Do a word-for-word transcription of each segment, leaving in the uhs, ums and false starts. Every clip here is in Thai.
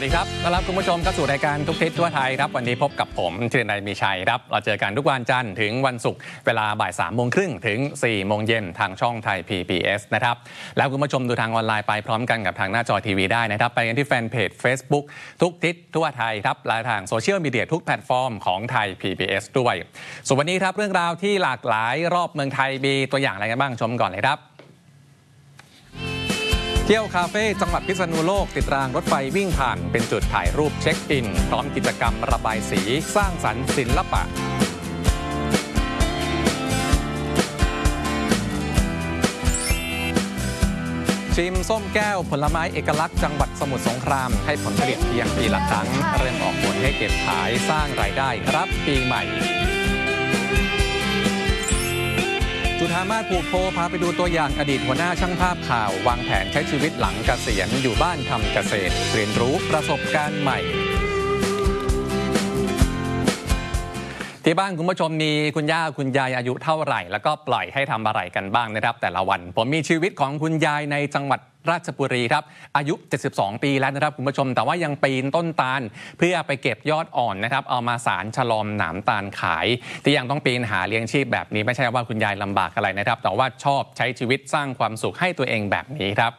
วัสดีครับต้อนรับคุณผู้ชมเข้าสู่รายการทุกทิศทั่วไทยครับวันนี้พบกับผมธีรนัยมีชัยครับเราเจอกันทุกวันจันทร์ถึงวันศุกร์เวลาบ่ายสามโมงครึ่งถึงสี่โมงเย็นทางช่องไทย พี บี เอส นะครับแล้วคุณผู้ชมดูทางออนไลน์ไปพร้อมกันกับทางหน้าจอทีวีได้นะครับไปกันที่แฟนเพจ Facebook ทุกทิศทั่วไทยครับและทางโซเชียลมีเดียทุกแพลตฟอร์มของไทย พี บี เอส ด้วยส่วนวันนี้ครับเรื่องราวที่หลากหลายรอบเมืองไทยมีตัวอย่างอะไรกันบ้างชมก่อนเลยครับเที่ยวคาเฟ่จังหวัดพิษณุโลกติดรางรถไฟวิ่งผ่านเป็นจุดถ่ายรูปเช็คอินพร้อมกิจกรรมระบายสีสร้างสรรค์ศิลปะชิมส้มแก้วผลไม้เอกลักษณ์จังหวัดสมุทรสงครามให้ผลผลิตเพียงปีละครั้งเริ่มออกผลให้เก็บขายสร้างรายได้รับปีใหม่จุธามาศผูกโพพาไปดูตัวอย่างอดีตหัวหน้าช่างภาพข่าววางแผนใช้ชีวิตหลังเกษียณอยู่บ้านทำเกษตรเรียนรู้ประสบการณ์ใหม่ที่บ้านคุณผู้ชมมีคุณย่าคุณยายอายุเท่าไหร่แล้วก็ปล่อยให้ทำอะไรกันบ้างนะครับแต่ละวันผมมีชีวิตของคุณยายในจังหวัดราชบุรีครับอายุเจ็ดสิบสองปีแล้วนะครับคุณผู้ชมแต่ว่ายังปีนต้นตาลเพื่อไปเก็บยอดอ่อนนะครับเอามาสารฉลอมหนามตาลขายที่ยังต้องปีนหาเลี้ยงชีพแบบนี้ไม่ใช่ว่าคุณยายลำบากอะไรนะครับแต่ว่าชอบใช้ชีวิตสร้างความสุขให้ตัวเองแบบนี้ครับ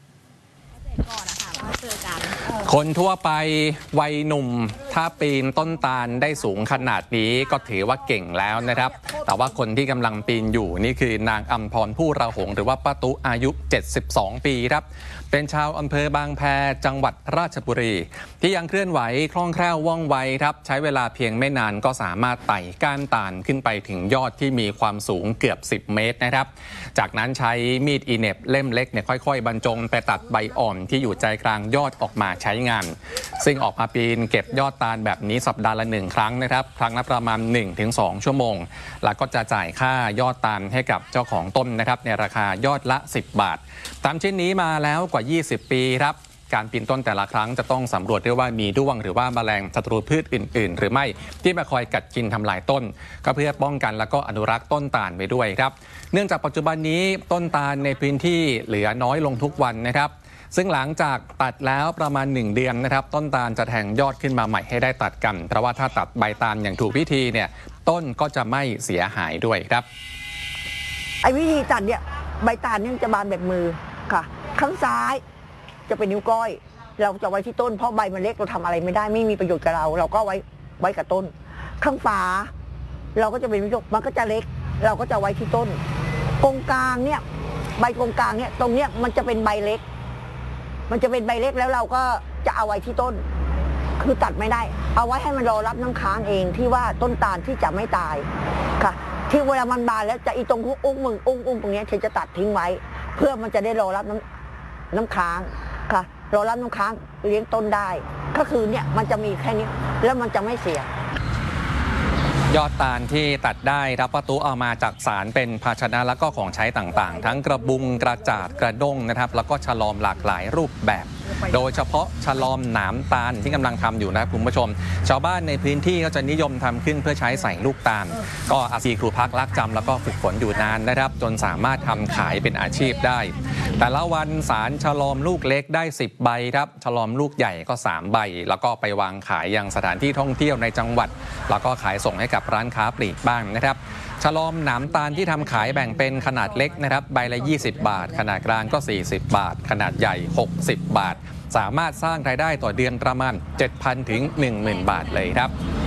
คนทั่วไปวัยหนุ่มถ้าปีนต้นตาลได้สูงขนาดนี้ก็ถือว่าเก่งแล้วนะครับแต่ว่าคนที่กำลังปีนอยู่นี่คือนางอำพรผู้ระหงหรือว่าป้าตุอายุเจ็ดสิบสองปีครับเป็นชาวอำเภอบางแพจังหวัดราชบุรีที่ยังเคลื่อนไหวคล่องแคล่วว่องไวครับใช้เวลาเพียงไม่นานก็สามารถไต่ก้านตาลขึ้นไปถึงยอดที่มีความสูงเกือบสิบเมตรนะครับจากนั้นใช้มีดอีเน็บเล่มเล็กเนี่ยค่อยๆบรรจงไปตัดใบอ่อนที่อยู่ใจกลางยอดออกมาใช้งานซึ่งออกมาปีนเก็บยอดตาลแบบนี้สัปดาห์ละหนึ่งครั้งนะครับครั้งละประมาณ หนึ่งถึงสอง ชั่วโมงแล้วก็จะจ่ายค่ายอดตาลให้กับเจ้าของต้นนะครับในราคายอดละสิบบาทตามเช่นนี้มาแล้วกว่ายี่สิบปีครับการปีนต้นแต่ละครั้งจะต้องสำรวจด้วยว่ามีด้วงหรือว่าแมลงศัตรูพืชอื่นๆหรือไม่ที่มาคอยกัดกินทำลายต้นก็เพื่อป้องกันแล้วก็อนุรักษ์ต้นตาลไปด้วยครับเนื่องจากปัจจุบันนี้ต้นตาลในพื้นที่เหลือน้อยลงทุกวันนะครับซึ่งหลังจากตัดแล้วประมาณหนึ่งเดือนนะครับต้นตาลจะแทงยอดขึ้นมาใหม่ให้ได้ตัดกันเพราะว่าถ้าตัดใบตาลอย่างถูกวิธีเนี่ยต้นก็จะไม่เสียหายด้วยครับไอ้วิธีตัดเนี่ยใบตาลเนี่ยจะบานแบบมือค่ะข้างซ้ายจะเป็นนิ้วก้อยเราจะไว้ที่ต้นเพราะใบมันเล็กเราทำอะไรไม่ได้ไม่มีประโยชน์กับเราเราก็ไว้ไว้กับต้นข้างฝาเราก็จะเป็นวิจกมันก็จะเล็กเราก็จะไว้ที่ต้นกงกลางเนี่ยใบกงกลางเนี่ยตรงเนี้ยมันจะเป็นใบเล็กมันจะเป็นใบเล็กแล้วเราก็จะเอาไว้ที่ต้นคือตัดไม่ได้เอาไว้ให้มันรอรับน้ำค้างเองที่ว่าต้นตาลที่จะไม่ตายค่ะที่เวลามันบานแล้วจะอีตรงอุ้งมึงอุ้งอุ้งตรงนี้เธอจะตัดทิ้งไว้เพื่อมันจะได้รอรับน้ำน้ำค้างค่ะรอรับน้ำค้างเลี้ยงต้นได้ก็คือเนี่ยมันจะมีแค่นี้แล้วมันจะไม่เสียยอดตาลที่ตัดได้รับป้าตุเอามาจากสารเป็นภาชนะแล้วก็ของใช้ต่างๆทั้งกระบุงกระจาดกระด้งนะครับแล้วก็ฉลอมหลากหลายรูปแบบโดยเฉพาะฉลอมหนามตาลที่กำลังทำอยู่นะคุณผู้ชมชาวบ้านในพื้นที่ก็จะนิยมทำขึ้นเพื่อใช้ใส่ลูกตาลก็อาศัยครูพักรักจำแล้วก็ฝึกฝนอยู่นานนะครับจนสามารถทำขายเป็นอาชีพได้แต่ละวันสารฉลอมลูกเล็กได้สิบใบครับฉลอมลูกใหญ่ก็สามใบแล้วก็ไปวางขายยังสถานที่ท่องเที่ยวในจังหวัดแล้วก็ขายส่งให้กับร้านค้าปลีกบ้างนะครับฉลอมหนามตาลที่ทำขายแบ่งเป็นขนาดเล็กนะครับใบละยี่สิบบาทขนาดกลางก็สี่สิบบาทขนาดใหญ่หกสิบบาทสามารถสร้างรายได้ต่อเดือนประมาณ เจ็ดพัน ถึง หนึ่งหมื่น บาทเลยครับ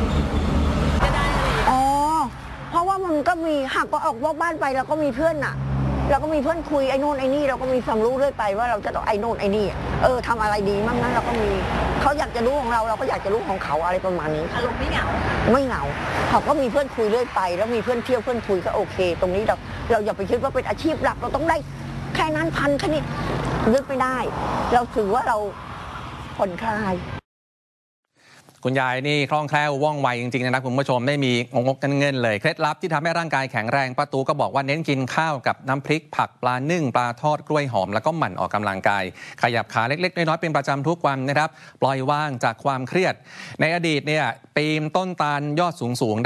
อ๋อเพราะว่ามันก็มีหากก็ออกนอกบ้านไปแล้วก็มีเพื่อนน่ะเราก็มีเพื่อนคุยไอ้นู่นไอ้นี่เราก็มีความรู้เรื่อยไปว่าเราจะต้องไอ้นู่นไอ้นี่เออทำอะไรดีมั่งนั้นเราก็มีเขาอยากจะรู้ของเราเราก็อยากจะรู้ของเขาอะไรประมาณนี้อารมณ์ไม่เหงาไม่เหงาเขาก็มีเพื่อนคุยเรื่อยไปแล้วมีเพื่อนเที่ยวเพื่อนคุยก็โอเคตรงนี้เราเราอย่าไปคิดว่าเป็นอาชีพหลักเราต้องได้แค่นั้นพันแค่นี้นึกไม่ได้เราถือว่าเราผ่อนคลายคุณยายนี่คล่องแคล่วว่องไวจริงๆนะคุณผู้ชมไม่มีงงกเงินเลยเคล็ดลับที่ทำให้ร่างกายแข็งแรงป้าตูก็บอกว่าเน้นกินข้าวกับน้ำพริกผักปลานึ่งปลาทอดกล้วยหอมแล้วก็หมั่นออกกำลังกายขยับขาเล็กๆน้อยๆเป็นประจำทุกวันนะครับปล่อยว่างจากความเครียดในอดีตเนี่ยปีนต้นตาลยอดสูงๆ